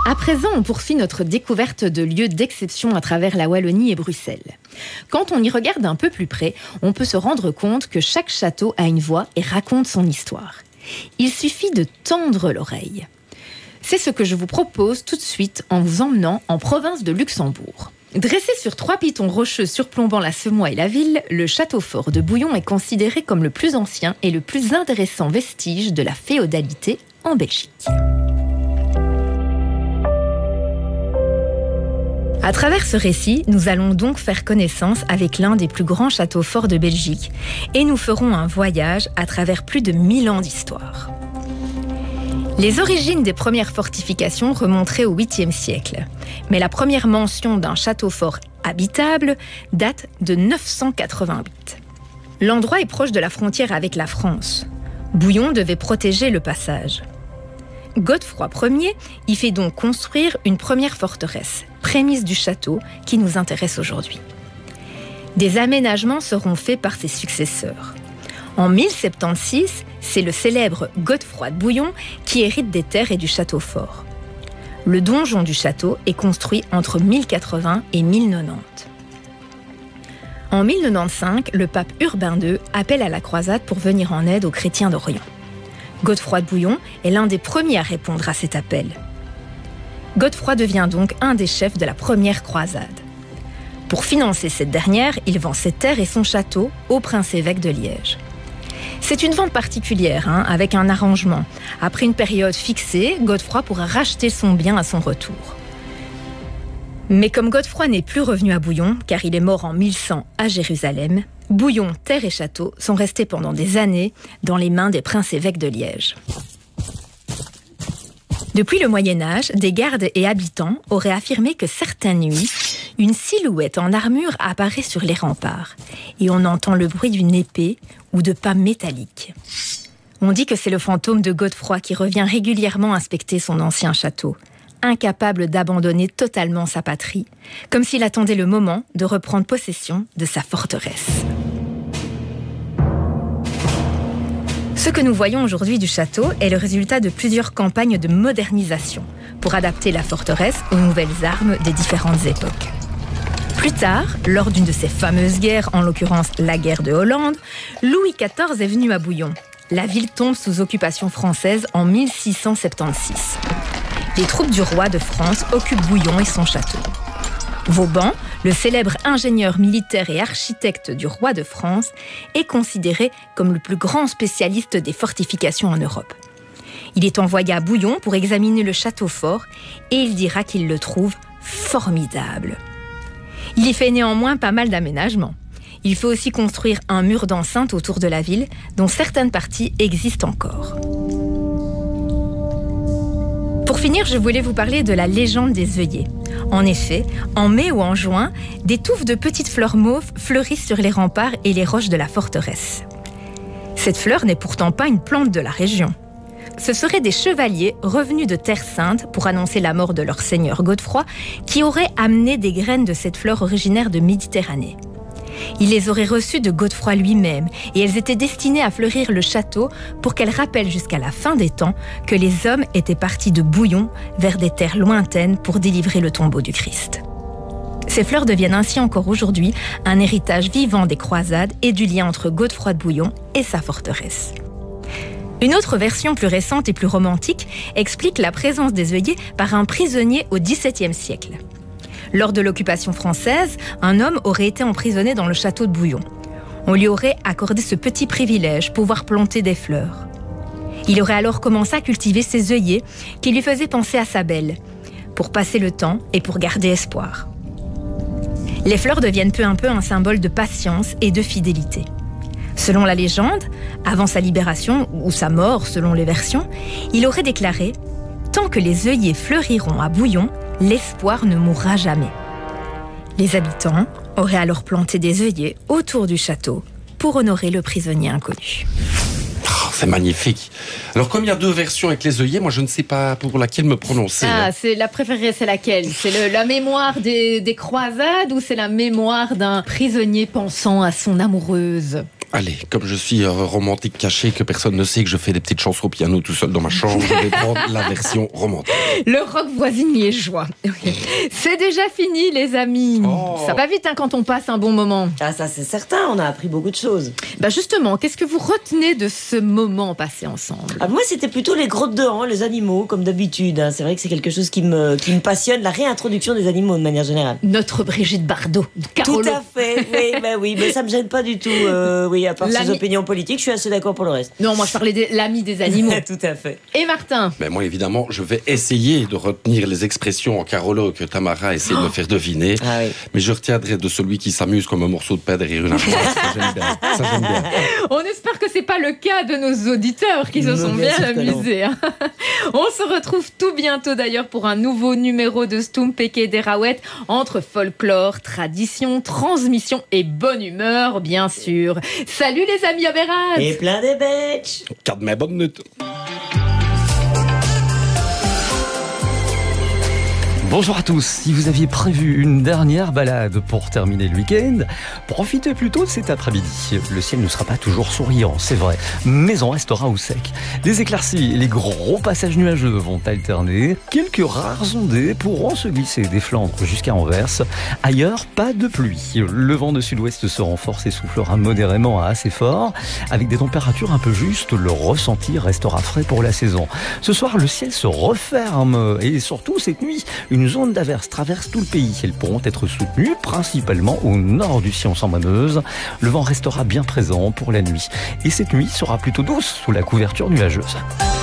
À présent, on poursuit notre découverte de lieux d'exception à travers la Wallonie et Bruxelles. Quand on y regarde un peu plus près, on peut se rendre compte que chaque château a une voix et raconte son histoire. Il suffit de tendre l'oreille. C'est ce que je vous propose tout de suite en vous emmenant en province de Luxembourg. Dressé sur 3 pitons rocheux surplombant la Semois et la ville, le château fort de Bouillon est considéré comme le plus ancien et le plus intéressant vestige de la féodalité en Belgique. À travers ce récit, nous allons donc faire connaissance avec l'un des plus grands châteaux forts de Belgique et nous ferons un voyage à travers plus de 1000 ans d'histoire. Les origines des premières fortifications remonteraient au 8e siècle, mais la première mention d'un château fort habitable date de 988. L'endroit est proche de la frontière avec la France. Bouillon devait protéger le passage. Godefroy Ier y fait donc construire une première forteresse, prémisse du château qui nous intéresse aujourd'hui. Des aménagements seront faits par ses successeurs. En 1076, c'est le célèbre Godefroy de Bouillon qui hérite des terres et du château fort. Le donjon du château est construit entre 1080 et 1090. En 1095, le pape Urbain II appelle à la croisade pour venir en aide aux chrétiens d'Orient. Godefroy de Bouillon est l'un des premiers à répondre à cet appel. Godefroy devient donc un des chefs de la première croisade. Pour financer cette dernière, il vend ses terres et son château au prince-évêque de Liège. C'est une vente particulière, avec un arrangement. Après une période fixée, Godefroy pourra racheter son bien à son retour. Mais comme Godefroy n'est plus revenu à Bouillon, car il est mort en 1100 à Jérusalem, Bouillon, terre et château sont restés pendant des années dans les mains des princes-évêques de Liège. Depuis le Moyen-Âge, des gardes et habitants auraient affirmé que certaines nuits, une silhouette en armure apparaît sur les remparts et on entend le bruit d'une épée ou de pas métalliques. On dit que c'est le fantôme de Godefroy qui revient régulièrement inspecter son ancien château, incapable d'abandonner totalement sa patrie, comme s'il attendait le moment de reprendre possession de sa forteresse. Ce que nous voyons aujourd'hui du château est le résultat de plusieurs campagnes de modernisation pour adapter la forteresse aux nouvelles armes des différentes époques. Plus tard, lors d'une de ces fameuses guerres, en l'occurrence la guerre de Hollande, Louis XIV est venu à Bouillon. La ville tombe sous occupation française en 1676. Les troupes du roi de France occupent Bouillon et son château. Vauban, le célèbre ingénieur militaire et architecte du roi de France, est considéré comme le plus grand spécialiste des fortifications en Europe. Il est envoyé à Bouillon pour examiner le château fort et il dira qu'il le trouve formidable. Il y fait néanmoins pas mal d'aménagements. Il faut aussi construire un mur d'enceinte autour de la ville, dont certaines parties existent encore. Pour finir, je voulais vous parler de la légende des œillets. En effet, en mai ou en juin, des touffes de petites fleurs mauves fleurissent sur les remparts et les roches de la forteresse. Cette fleur n'est pourtant pas une plante de la région. Ce seraient des chevaliers revenus de Terre Sainte pour annoncer la mort de leur seigneur Godefroy, qui auraient amené des graines de cette fleur originaire de Méditerranée. Il les aurait reçues de Godefroy lui-même et elles étaient destinées à fleurir le château pour qu'elles rappellent jusqu'à la fin des temps que les hommes étaient partis de Bouillon vers des terres lointaines pour délivrer le tombeau du Christ. Ces fleurs deviennent ainsi encore aujourd'hui un héritage vivant des croisades et du lien entre Godefroy de Bouillon et sa forteresse. Une autre version plus récente et plus romantique explique la présence des œillets par un prisonnier au XVIIe siècle. Lors de l'occupation française, un homme aurait été emprisonné dans le château de Bouillon. On lui aurait accordé ce petit privilège, pouvoir planter des fleurs. Il aurait alors commencé à cultiver ces œillets qui lui faisaient penser à sa belle, pour passer le temps et pour garder espoir. Les fleurs deviennent peu à peu un symbole de patience et de fidélité. Selon la légende, avant sa libération ou sa mort selon les versions, il aurait déclaré « Tant que les œillets fleuriront à Bouillon, l'espoir ne mourra jamais ». Les habitants auraient alors planté des œillets autour du château pour honorer le prisonnier inconnu. Oh, c'est magnifique. Alors, comme il y a 2 versions avec les œillets, moi je ne sais pas pour laquelle me prononcer. C'est la préférée, c'est laquelle? C'est la mémoire des croisades ou c'est la mémoire d'un prisonnier pensant à son amoureuse? Allez, comme je suis romantique caché, que personne ne sait que je fais des petites chansons au piano tout seul dans ma chambre, je vais prendre la version romantique. Le rock voisine liégeois. C'est déjà fini, les amis. Ça va vite quand on passe un bon moment. Ah, ça c'est certain, on a appris beaucoup de choses. Justement, qu'est-ce que vous retenez de ce moment passé ensemble? Moi, c'était plutôt les grottes de Han, les animaux, comme d'habitude. C'est vrai que c'est quelque chose qui me passionne, la réintroduction des animaux de manière générale. Notre Brigitte Bardot, Carolo. Tout à fait, oui, mais ça me gêne pas du tout. Oui, à part ses opinions politiques, je suis assez d'accord pour le reste. Non, moi je parlais de l'ami des animaux. Tout à fait. Et Martin? Moi, évidemment, je vais essayer de retenir les expressions en Carolo que Tamara essaie de me faire deviner. Ah, oui. Mais je retiendrai de celui qui s'amuse comme un morceau de pain derrière une armoire. Ça, j'aime bien. On espère que c'est pas le cas de nos auditeurs qui se sont bien amusés. On se retrouve tout bientôt d'ailleurs pour un nouveau numéro de Stoump et des Raouettes, entre folklore, tradition, transmission et bonne humeur, bien sûr. Salut les amis Aberrades. Et plein de bêches. Garde mes bonnes notes. Bonjour à tous, si vous aviez prévu une dernière balade pour terminer le week-end, profitez plutôt de cet après-midi. Le ciel ne sera pas toujours souriant, c'est vrai, mais on restera au sec. Les éclaircies et les gros passages nuageux vont alterner. Quelques rares ondées pourront se glisser des Flandres jusqu'à Anvers. Ailleurs, pas de pluie. Le vent de sud-ouest se renforce et soufflera modérément à assez fort. Avec des températures un peu justes, le ressenti restera frais pour la saison. Ce soir, le ciel se referme et surtout cette nuit, une zone d'averse traverse tout le pays. Elles pourront être soutenues principalement au nord du Sion-Sambre-Meuse. Le vent restera bien présent pour la nuit. Et cette nuit sera plutôt douce sous la couverture nuageuse.